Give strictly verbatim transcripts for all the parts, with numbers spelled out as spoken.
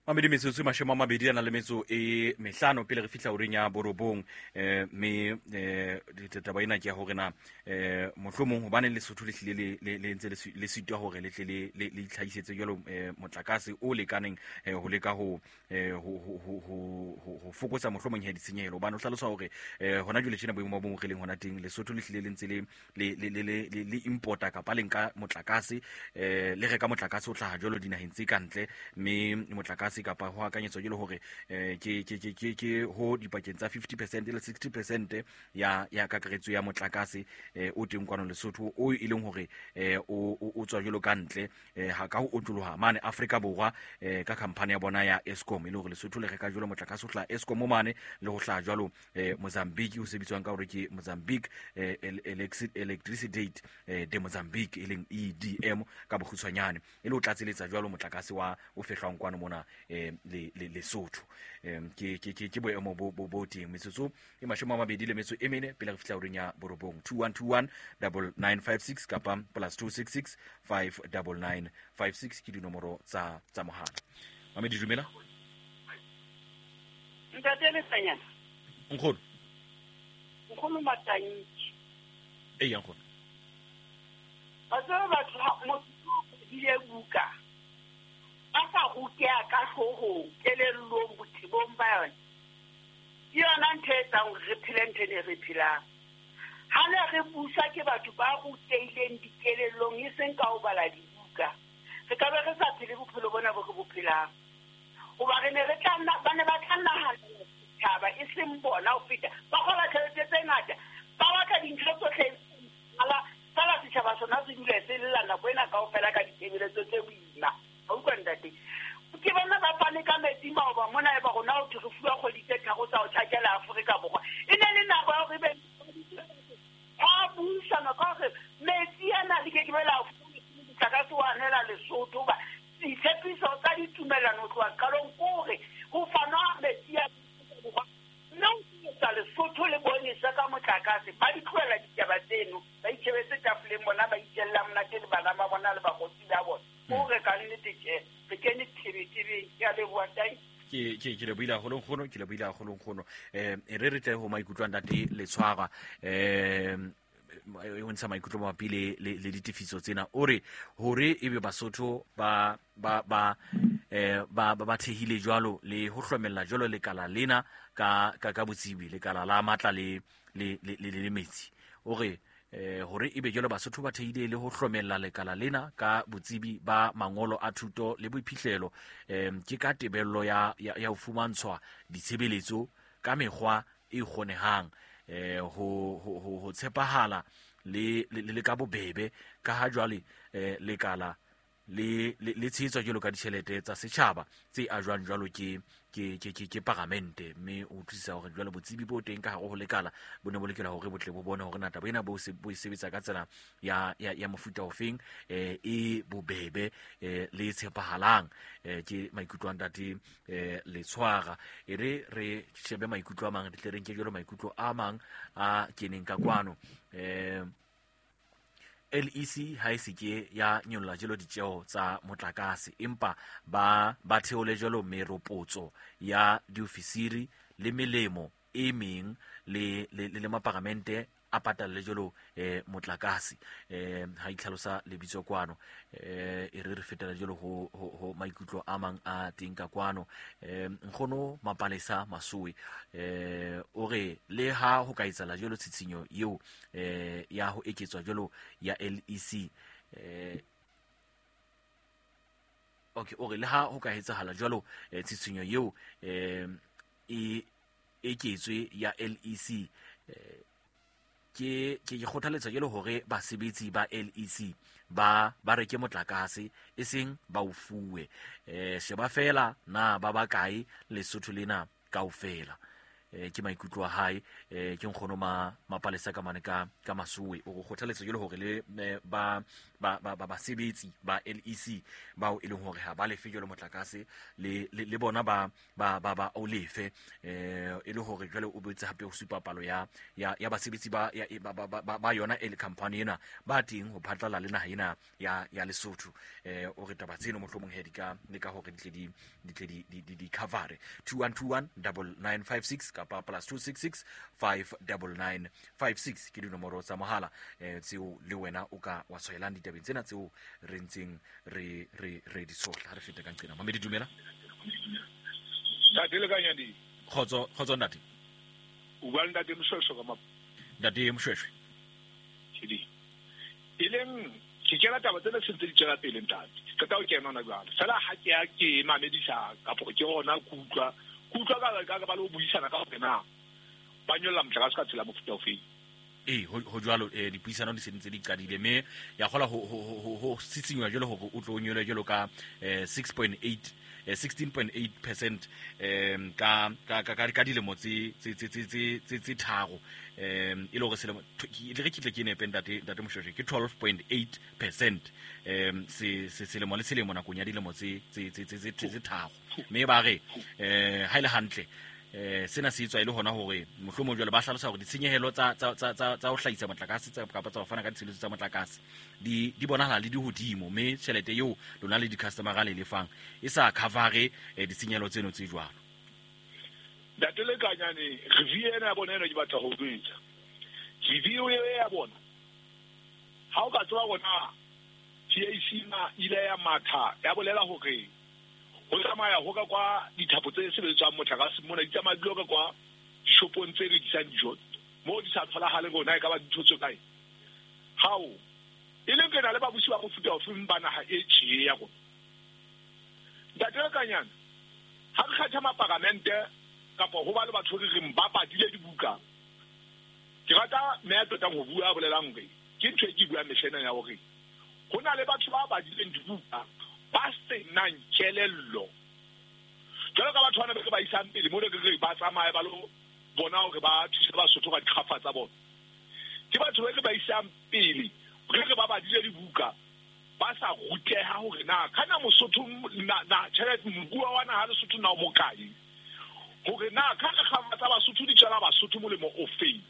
Mamedi metsotso mashome a mabedi a na le metso e mehlano pele re fihla oreng ya borobong eh me eh ditaba ena ke ya hore na eh mohlomong hobane le Lesotho le hlile le le ntse le sitwa hore le tle le le itlhahisetse jalo motlakase o lekaneng ho leka ho ho ho ho fokotsa mohlomong ya ditshenyehelo bana o hlalosa hore hona jole tshena boemo bo mo releng hona teng Lesotho le hlile le ntse le le le importa kapa le nka motlakase eh le reka motlakase o hlaha jalo dinaheng tse kantle me motlakase kapa ho akanyetso jelo hore eh ke ke ke ke ho dipakeng tsa fifty percent le sixty percent ya ya kakaretso ya motlakase eh o teng kwano Lesotho o ileng hore eh o o tswa jelo kantle eh ha ka ho otloloha mane Afrika Borwa eh ka company ya bona ya Eskom ile hore Lesotho le reka jelo motlakase o hla Eskom mo mane le ho hla jalo eh Mozambique o sebitswang ka hore ke Mozambique eh Electricity de Mozambique ileng E D M ka bokgutshwanyane ile o tlatseletsa jalo motlakase wa o fehlwang kwano mona eh le le Lesotho em ke ke ke boemo bo bo teng metsotso e mashome a mabedi le metso e mene pele re fihla oreng ya borobong two one two one nine nine five six kapa plus two six six five nine nine five six ke dinomoro tsa tsa mohala Mamedi dumela ntatele tsanya nkgono nkgono matanyi e yang nkgono batho ba tla mo dile buka asa go ke ka hloho kelellong botibong ba yona yona nthetsa go re philente ne re phila hana re busa ke batho ba go teileng dikelellong e seng ka o bala dibuka re ka be re sa phile bophelo bona bo go bophela o ba re ne re tla ba ne ba tla ha taba e seng bona o feta ba gola tshetse tse ngata ba ba ka dintlo tsohle ala sala se tshaba sona se dule se lla na bona ka o fela ka ditebelletso tse buima o kwandate ke bona ba pane ka metima o ba mona e ba gona o thufua go ditse ka go tsa o tshakela Afrika Borwa e ne le nako ya go be a busa na ka re metsi ana le ke ke bela ka ka tswa nela Lesotho ba se tshepiso tsa ditumelano twa kalong gore go fana metsi ya no tsa Lesotho le bone sa ka motlakase ba di tloela ditaba tseno ba itshebetse tafuleng bona ba itjella mona ke le bana ba bona le ba gotsi ba bona o re ka nnete ke re ke ne tshebetse ya le bua tai ke ke ke le buila go lenggono ke le buila go lenggono eh re re tle ho maikutlwa ndate le tshwara eh e wontsha maikutlo mo pile le le ditifiso tsena ore hore ebe Basotho ba ba ba eh ba ba thehile jwalo le ho hlomella jwalo le kala lena ka ka ka botsibi le kala la matla le le le le metsi ore eh hore ebe jwalo Basotho ba thehile le ho hlomella le kala lena ka botsibi ba mangolo a thuto le boiphihlelo em ke ka tebello ya ya ho fumantshwa ditshebeletso ka mekgwa e kgonehang eh ho ho ho tshepahala le le ka bobebe ka ha jwale eh lekala le le tsitswa jalo ka ditšhelete tsa setšhaba tse a jwang jwalo ke ke ke ke parliamente me o tlisa hore jwale botsebi bo teng ka hare ho lekala bo ne bo lekela hore botle bo bone hore nata bo ena bo se bo sebetsa ka tsela ya ya ya mofuta ofeng eh e bobebe eh le tshepahalang eh ke maikutlo a ntate eh le tshwara e re re shebe maikutlo a mang di tle re nke jalo maikutlo a mang a keneng ka kwano eh L E C ha se ke ya nyolla jelo ditjeo tsa motlakase empa ba ba theole jelo meropotso ya diofisiri le melemo e meng le le maparamente a patala jelo eh motlakase eh ha itlhalosa le bitso kwano eh e re re fetela jelo ho ho maikutlo a mang a teng ka kwano eh nkgono Mapalesa Masoi eh ore le ha ho ka itsala jelo tshitshinyo eo eh ya ho eketswa jelo ya L E C eh okay ore le ha ho ka etsahala jalo tshitshinyo eo eh e eketswe ya L E C eh ke ke kgothaletsa jelo hore basebetsi ba L E C ba ba reke motlakase e seng ba o fuwe eh se ba fela na ba ba kae Lesotho lena kaofela eh, ke maikutlo a hae eh, ke nkgono ma mapalesa ka mane ka ka Masowe o go kgothaletsa jole hore le eh, ba ba ba ba basebetsi ba L E C bao e leng hore ha ba lefe jole motlakase le le bona ba ba ba ba o lefe eh e le hore jole o botse hape ho supa palo ya ya ya basebetsi ba ya ba ba ba yona e le company ena ba teng ho phatlala le naha ena ya ya Lesotho eh o re taba tseno mohlomong he di ka le ka hore di di di di di cover two one two one nine nine five six kapa plus two six six five nine nine five six ke dinomoro tsa mohala eh tseo le wena o ka wa tshwaelang ditabeng tsena tseo re ntseng re re re di sohla re fete ka nqena Mamedi dumela Ntate le kanyandi khotso khotso ndati o bua ntate Moshweshwe ka ma ndati Moshweshwe tshedi ileng ke kena taba tsena sentse di tsela pele ntate ka tao ke nona jwale sala ha ke ya ke mamedisa ka po ke hona kutlwa kutlwa ka ka ba lo buisana ka hore na ba nyolla motla ka se ka tsela mofuta ofe eh ho jwalo eh dipuisano di sentse di qadile me ya gola ho ho ho sitsinywa jalo hore o tlo nyole jalo ka eh six point eight sixteen point eight percent um ka ka ka ka dilemo tse tse tse tse tse tse tharo um e le go selemo le re kitle ke ne pentate ntate Moshweshwe ke twelve point eight percent um se se selemo le selemo nakong ya dilemo tse tse tse tse tse tharo me ba re eh ha ile hantle eh sena se itswa ile hona hore mohlomong jwale ba hlalosa hore ditshenyehelo tsa tsa tsa tsa ho hlahisa motlakase tsa ka tsa ho fana ka ditshenyehelo tsa motlakase di di bonahala le di hodimo me tšhelete eo lona le di customer ga le lefang e sa cover eh, ditshenyehelo tseno tse jwalo datele kanyane review ena ya bona eno ke batla ho butsa review ya bona ha o ka tswa bona T A C na ile ya matha ya bolela hore ho tsamaya ho ka kwa dithapo tse sebetswang motlakase mona di tsamaya di loka kwa dishopong tse rekisang dijo mo di sa thola hale gona e ka ba dithotso kae hao e leng kana le ba busi ba go futa ofe mbana ha e tshie ya go datela kanyana ha re khatha maparamente kapa ho ba le batho re re mbapa dile dibuka ke rata meeto tang ho bua bolelang re ke ntwe ke bua meshena ya hore hona le batho ba ba dileng dibuka ba se nang kelello jalo ka batho bana be ba isang pele mo le re ba tsamaya ba lo bona hore ba thusa ba sotho ka dikgafa tsa bona ke batho be ba isang pele re re ba ba dile dibuka ba sa ruteha hore na kana mosotho na na tšhelete mbua wana ha le sotho na mo kae hore na kana kgafa tsa ba sotho di tsela ba sotho molemo o feng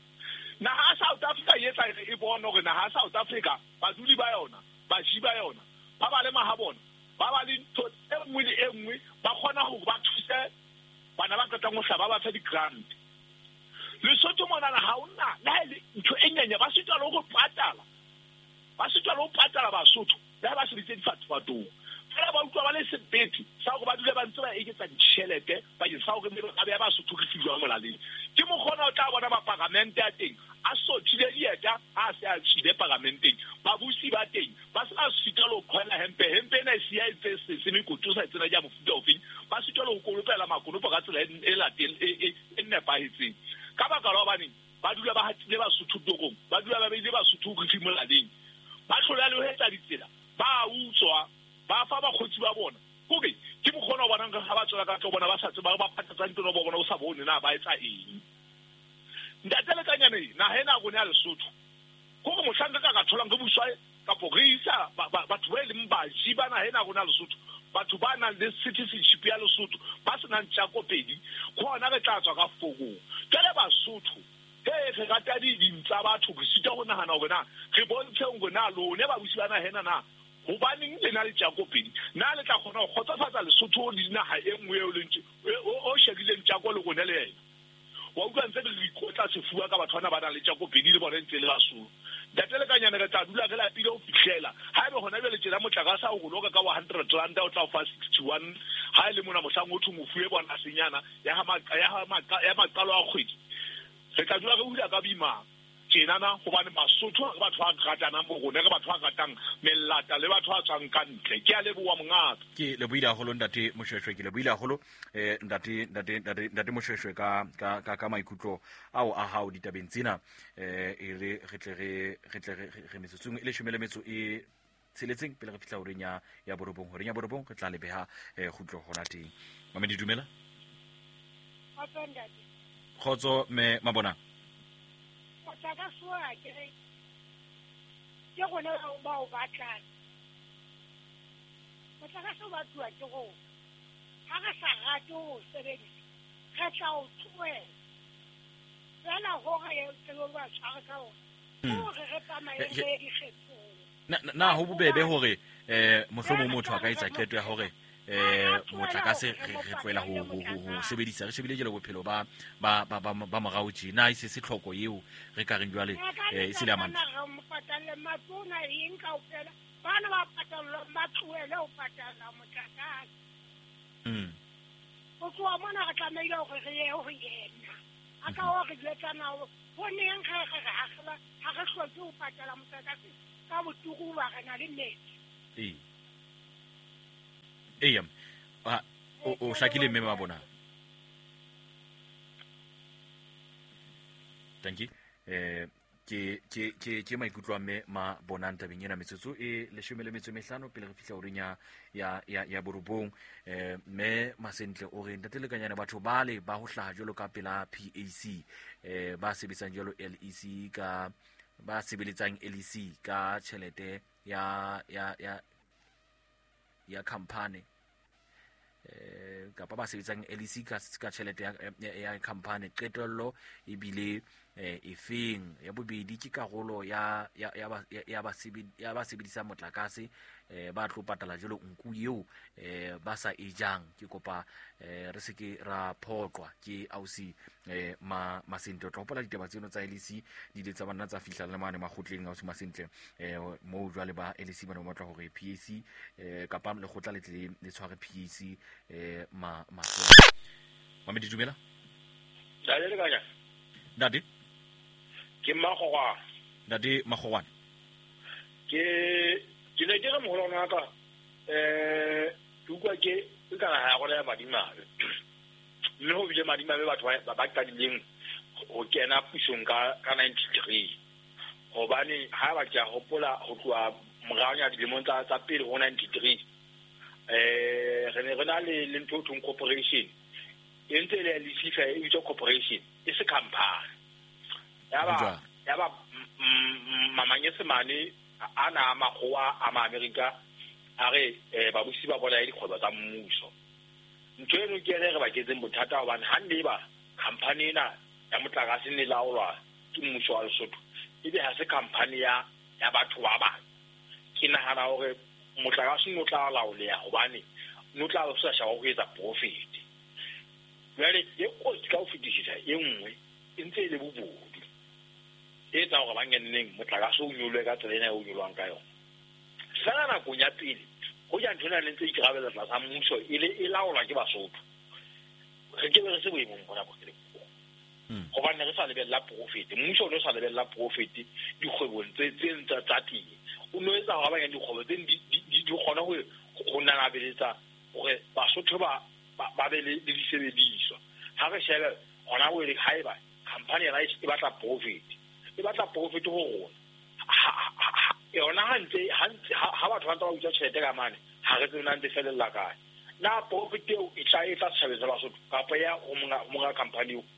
na ha South Africa yetsa e bona hore na ha South Africa ba duli ba yona ba ji ba yona ba ba le mahabona ba ba le ntho e nngwe le e nngwe ba kgona ho ba thuse bana ba ka tla mo hlaba ba tsa di grant le sotho mona na ha ona la ile ntho e nyanya ba se tswa le go patala ba se tswa le go patala ba sotho ba ba se ditse di fatse batho fela ba utlwa ba le sebeti sa go ba dule ba ntse ba eketsa ditšhelete ba ke sa go mele ba ba sotho re fijwa molaleng ke mo kgona o tla bona ba parlamente ya teng a so tshile dieta a se a tshile parlamenteng ba busi ba teng ba sa sitelo khona hempe hempe na sia itse se se me kutusa tsena ja mofuta ofeng ba sitelo go kolopela makonopo ka tsela e la teng e e nne ba hitseng ka ba ka lo bane ba dula ba hatile ba sotho tokong ba dula ba beile ba sotho go tshimolaleng ba hlola le ho etsa ditsela ba utswa ba fa ba khotsi ba bona kobe ke mo kgona bona ga ba tsela ka tlo bona ba sa tse ba ba phatsa ntlo bo bona o sa bone na ba etsa eng ndatele kanyane na hena go ne a Lesotho go go mohlanga ka ka tholang go buswa ka pogisa batho ba le mbaji ba na hena go ne a Lesotho batho ba na le citizenship ya Lesotho ba se nang tshako pedi khona re tla tswa ka fogo tele ba Lesotho he re rata di dintsa batho go sita go nagana gore na re bontshe ngo na lo ne ba busi bana hena na go ba ning le na le tshako pedi na le tla khona go khotsafatsa Lesotho le dinaga e nngwe e le ntse o shegile tshako le go ne le yena wa utlwa ntse re ikotla sefua ka batho bana ba na le tshako pedi le bona ntse le basolo datele kanyane re tla dula re la pile o fitlela ha ebe gona bele tsela motlakasa o go loka ka one hundred rand o tla fa sixty-one ha ile mona mohlang o thu mofue bona senyana ya ha ya maqalo a kgwedi re tla dula re hula ka bima tjena na go bane Basotho re batho ba ratana mo gone re batho ba ratang mellata le batho ba tswang ka ntle ke a leboa mongata ke le buile holo ndate Moshweshwe ke le buile holo eh ndate ndate ndate Moshweshwe ka ka ka maikutlo ao a hao ditabeng tsena eh e re re tle re re tle re metsotsong ile shumele metso e tseletseng pele re fitla horeng ya ya borobong horeng ya borobong re tla le beha eh khutlo hona teng Mamedi dumela khotso me mabona Ka ka soa ke re ke gone ba o batla motla ka so ba tua ke go ha ka sa gato o sebedisa ka tla o tsoe fela go ga e tselo ba tshwara ka o o re re tsamaye re di kgetso na na ho bobebe hore eh mohlomo motho a ka etsa keto ya hore eh motlakase re tloela ho ho sebedisa re shebile jelo bophelo ba ba ba ba morao tjena ise se tlhoko eo re ka reng jwale eh se le amana mo patale matsona eng ka o fela bana ba patala matsuele o patala motlakase mm o tloa mona ga tlameile gore re ye ho yena a ka o re letsana o boneng ga ga ga ga ga ga hlotse o patala motlakase ka botugu ba ga na le metsi eh eyam a o o hlakile mme mabona thank you eh ke ke ke ke maikutlo a me ma bonang tabeng ena metsotso e leshome le metso e mehlano pele re fihla ho renya ya ya ya borobong eh me masentle o re ntatlekanyana batho bale ba ho hlaha jolo ka pela P A C eh ba sebetsang jolo L E C ka ba sebeletsang L E C ka tjhelete ya ya ya ya company eh kapa ba sebetsang L E C ka ka tjhelete ya ya company qetollo e bile eh efeng ya bobedi ke karolo ya ya ya ba ya ba ya ba sebedisa motlakase eh ba tlo patala jelo nku eo eh ba sa ejang ke kopa eh re seke ra phoqwa ke ausi eh ma masento tlo pola ditaba tseno tsa L E C di le tsa bana tsa fihla le mane magotleng ausi masentle eh mo jwale ba L E C bana motla hore P A C eh kapa le gotla le tle le tshware P A C eh ma ma mame di dumela dale le kanya dadi ke magogwa dadi magogwana ke ke le ke mo hona ka eh tukwa ke ka ha go le madimabe mme ho bile madimabe batho ba ba ka dileng ho kena pusong ka ka ninety-three hobane ha ba ja hopola ho tloa moranya dilemong tsa tsa pele ho ninety-three eh re ne re na le Nthothong Corporation e ntse le le sifa e bitso corporation e se company yaba yaba mamanyese mane ana magoa a America a re ba busi ba bona di kgwebo tsa mmuso ntwe no ke re ba ketseng bothata hobane hande ba company ena ya motlakase ne laolwa ke mmuso wa Lesotho ebe ha se company ya ya batho ba ba ke nahana hore motlakase no tla laoleha hobane no tla o sa shawa go etsa profit jale e o ka o fitisisa e nngwe e ntse le bobodu e tsa go ba ngenneng motlakase o nyolwe ka tsela o nyolwang ka yona sana na go nya pele go ja ntona le ntse e grabela tla sa mmuso ile e laolwa ke Basotho re ke re se boemong bona bo kele go ba ne re sa lebella profit mmuso o ne sa lebella profit dikgwebong tse tse ntsa tsa teng o no etsa ga ba yang dikgwebo tse di di gona go go nna beletsa gore Basotho ba ba be le disebediswa ha re shebe gona go le haiba company ya e batla profit e batla profit go rona yona hantse ha batho ba tla utsa tšhelete ka mane ha re tsena ntse felela kae na profit eo e tla e tla tshebetsa Basotho kapa ya go monga company o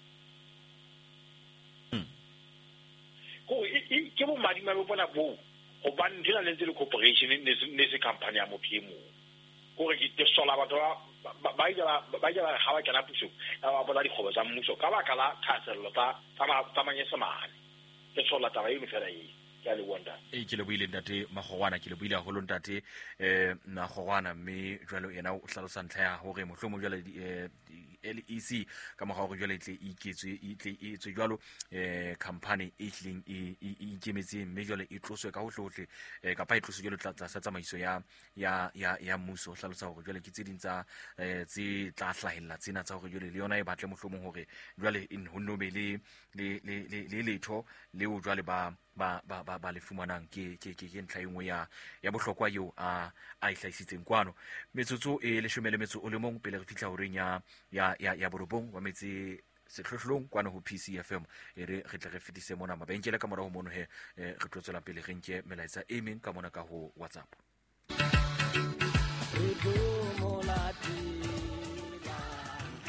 go ke bo madi ma bona bo go ba ndina le ntse le corporation ne se company ya motho e mong go re ke sola batho ba ba ja ba ja ga ba kana puso ba bona dikgobo tsa mmuso ka baka la thasello tsa tsa manyesemane ke sola taba e mfela e ya le wonda e ke le buile ntate magogwana ke le buile go lo ntate eh na gogwana mme jwalo ena o hlalosa ntlha ya hore mohlomo jwale L E C ka moga go jwale itle iketswe itle e tswe jwalo eh company e tleng e ikemetse mme jwale e tloswe ka ho hlohle ka pa e tloswe jwale tla sa tsamaiso ya ya ya ya mmuso hlalosa hore jwale ke tse ding tsa tse tla hlahella tsena tsa hore jwale le yona e batle mohlomo hore jwale in ho nobe le le le letho le o jwale ba ba ba ba ba le fumanang ke ke ke ntlha engwe ya ya bohlokwa yo a a ihlaisitseng kwano metsotso e le shomele metso o le mong pele re fihla ho renya ya ya ya borobong wa metse sehlohlong kwano ho P C F M e re re tle re fitise mona mabenkele ka mora ho mono he re tlotsela pele re nke melaetsa e meng ka mona ka ho WhatsApp.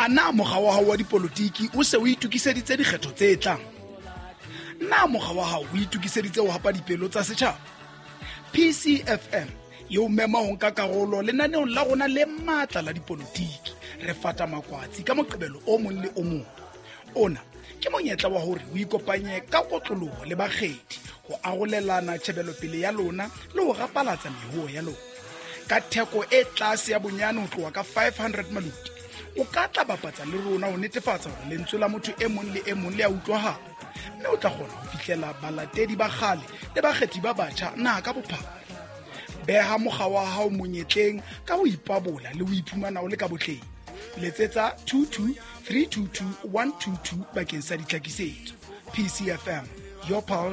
a na mokga wa hao wa dipolotiki o se o itukiseditse dikgetho tse tlang? Na mokga wa hao o itukiseditse ho hapa dipelo tsa setjhaba? P C F M yo mema ho nka karolo lenaneong la rona le matla la dipolotiki re fata makwatsi ka moqebelo o mong le o mong. Ona ke monyetla wa hore o ikopanye ka kotloloho le bakgethi ho arolelana tjhebelopele ya lona le ho rapalatsa mehuo ya lona. Ka theko e tlase ya bonyane ho tloha ka five hundred maluti, o ka tla bapatsa le rona ho netefatsa hore lentswe la motho e mong le e mong le a utlwahala, mme o tla kgona ho fihlela balatedi ba kgale le bakgethi ba batjha naha ka bophara. Beha mokga wa hao monyetleng ka ho ipabola le ho iphumana o le ka botleng. Letsetsa two two three two two one two two bakeng sa ditlhakisetso. P C F M, your pulse.